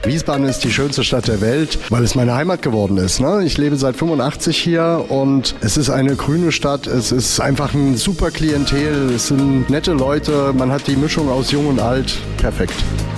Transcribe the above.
Wiesbaden ist die schönste Stadt der Welt, weil es meine Heimat geworden ist. Ne? Ich lebe seit 85 hier und es ist eine grüne Stadt. Es ist einfach ein super Klientel. Es sind nette Leute. Man hat die Mischung aus Jung und Alt. Perfekt.